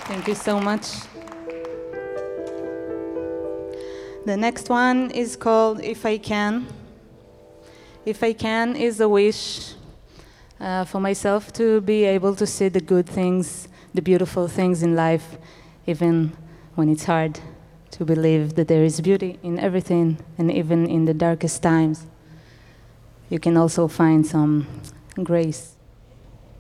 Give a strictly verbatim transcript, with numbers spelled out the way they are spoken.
Thank you so much. The next one is called If I Can. If I Can is a wish uh, for myself to be able to see the good things, the beautiful things in life, even when it's hard to believe that there is beauty in everything, and even in the darkest times, you can also find some grace.